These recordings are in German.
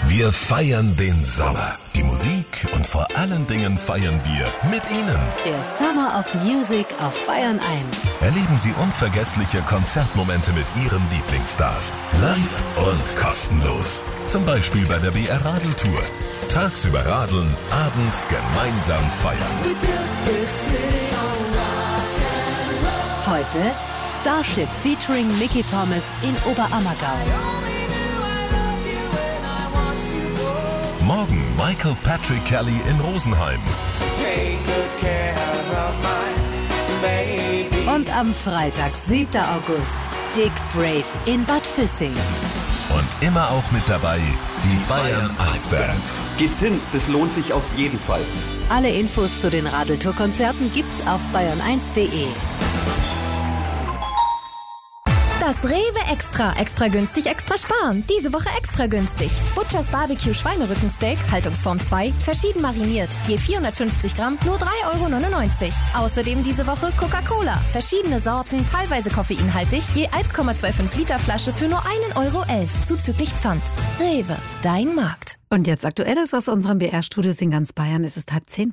Wir feiern den Sommer, die Musik und vor allen Dingen feiern wir mit Ihnen. Der Summer of Music auf Bayern 1. Erleben Sie unvergessliche Konzertmomente mit Ihren Lieblingsstars. Live und kostenlos. Zum Beispiel bei der BR Radeltour. Tagsüber radeln, abends gemeinsam feiern. Heute Starship featuring Mickey Thomas in Oberammergau. Morgen Michael Patrick Kelly in Rosenheim. Und am Freitag, 7. August, Dick Brave in Bad Füssing. Und immer auch mit dabei die Bayern 1 Band. Geht's hin, das lohnt sich auf jeden Fall. Alle Infos zu den Radeltour-Konzerten gibt's auf bayern1.de. Das Rewe Extra. Extra günstig, extra sparen. Diese Woche extra günstig. Butchers Barbecue Schweinerückensteak, Haltungsform 2, verschieden mariniert. Je 450 Gramm, nur 3,99 €. Außerdem diese Woche Coca-Cola. Verschiedene Sorten, teilweise koffeinhaltig, je 1,25 Liter Flasche für nur 1,11 € zuzüglich Pfand. Rewe, dein Markt. Und jetzt Aktuelles aus unserem BR-Studios in ganz Bayern. Es ist 9:30.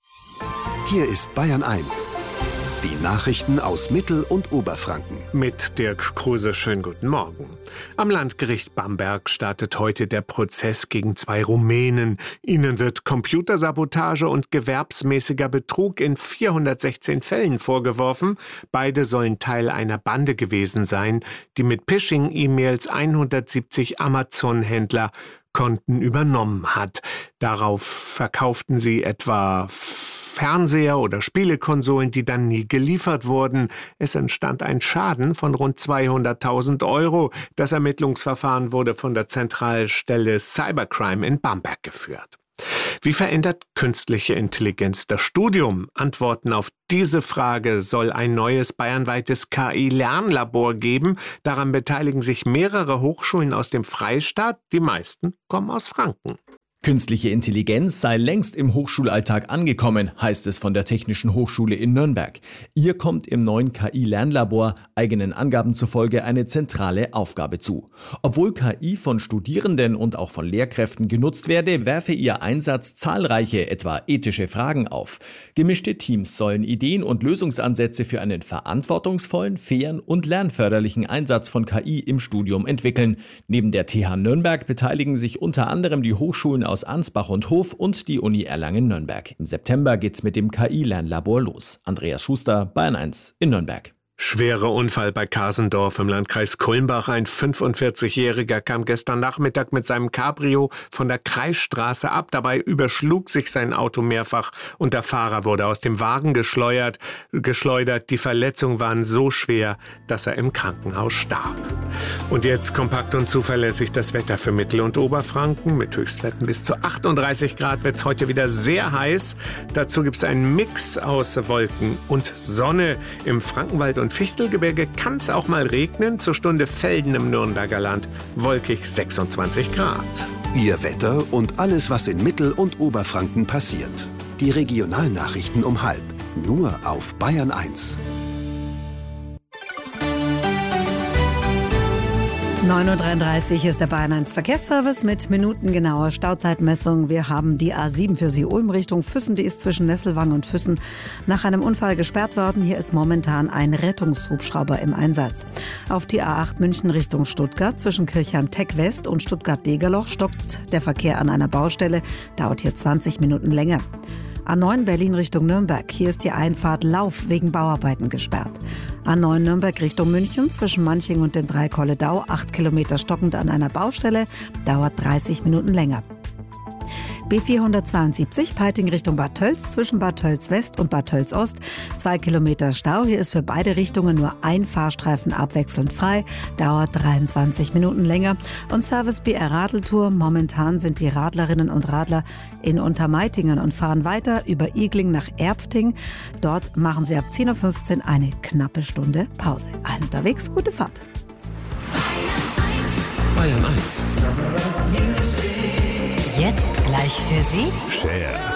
Hier ist Bayern 1. Die Nachrichten aus Mittel- und Oberfranken. Mit Dirk Kruse, schönen guten Morgen. Am Landgericht Bamberg startet heute der Prozess gegen 2 Rumänen. Ihnen wird Computersabotage und gewerbsmäßiger Betrug in 416 Fällen vorgeworfen. Beide sollen Teil einer Bande gewesen sein, die mit Phishing-E-Mails 170 Amazon-Händler Konten übernommen hat. Darauf verkauften sie etwa Fernseher oder Spielekonsolen, die dann nie geliefert wurden. Es entstand ein Schaden von rund 200.000 €. Das Ermittlungsverfahren wurde von der Zentralstelle Cybercrime in Bamberg geführt. Wie verändert künstliche Intelligenz das Studium? Antworten auf diese Frage soll ein neues bayernweites KI-Lernlabor geben. Daran beteiligen sich mehrere Hochschulen aus dem Freistaat. Die meisten kommen aus Franken. Künstliche Intelligenz sei längst im Hochschulalltag angekommen, heißt es von der Technischen Hochschule in Nürnberg. Ihr kommt im neuen KI-Lernlabor eigenen Angaben zufolge eine zentrale Aufgabe zu. Obwohl KI von Studierenden und auch von Lehrkräften genutzt werde, werfe ihr Einsatz zahlreiche, etwa ethische Fragen auf. Gemischte Teams sollen Ideen und Lösungsansätze für einen verantwortungsvollen, fairen und lernförderlichen Einsatz von KI im Studium entwickeln. Neben der TH Nürnberg beteiligen sich unter anderem die Hochschulen aus Ansbach und Hof und die Uni Erlangen-Nürnberg. Im September geht's mit dem KI-Lernlabor los. Andreas Schuster, Bayern 1 in Nürnberg. Schwerer Unfall bei Kasendorf im Landkreis Kulmbach. Ein 45-Jähriger kam gestern Nachmittag mit seinem Cabrio von der Kreisstraße ab. Dabei überschlug sich sein Auto mehrfach und der Fahrer wurde aus dem Wagen geschleudert. Die Verletzungen waren so schwer, dass er im Krankenhaus starb. Und jetzt kompakt und zuverlässig das Wetter für Mittel- und Oberfranken. Mit Höchstwerten bis zu 38 Grad wird es heute wieder sehr heiß. Dazu gibt es einen Mix aus Wolken und Sonne. Im Frankenwald und Fichtelgebirge kann es auch mal regnen. Zur Stunde Felden im Nürnberger Land. Wolkig 26 Grad. Ihr Wetter und alles, was in Mittel- und Oberfranken passiert. Die Regionalnachrichten um 12:30. Nur auf Bayern 1. 9:33 Uhr ist der Bayern 1 Verkehrsservice mit minutengenauer Stauzeitmessung. Wir haben die A7 für Sie Ulm Richtung Füssen. Die ist zwischen Nesselwang und Füssen nach einem Unfall gesperrt worden. Hier ist momentan ein Rettungshubschrauber im Einsatz. Auf die A8 München Richtung Stuttgart zwischen Kirchheim-Teck West und Stuttgart-Degerloch stockt der Verkehr an einer Baustelle. Dauert hier 20 Minuten länger. A9 Berlin Richtung Nürnberg. Hier ist die Einfahrt Lauf wegen Bauarbeiten gesperrt. A9 Nürnberg Richtung München zwischen Manching und den Dreikolledau. 8 Kilometer stockend an einer Baustelle. Dauert 30 Minuten länger. B472 Peiting Richtung Bad Tölz zwischen Bad Tölz West und Bad Tölz Ost. 2 Kilometer Stau. Hier ist für beide Richtungen nur ein Fahrstreifen abwechselnd frei. Dauert 23 Minuten länger. Und Service BR Radeltour. Momentan sind die Radlerinnen und Radler in Untermeitingen und fahren weiter über Igling nach Erpting. Dort machen sie ab 10:15 Uhr eine knappe Stunde Pause. Allen unterwegs, gute Fahrt. Bayern 1. Jetzt gleich für Sie Share.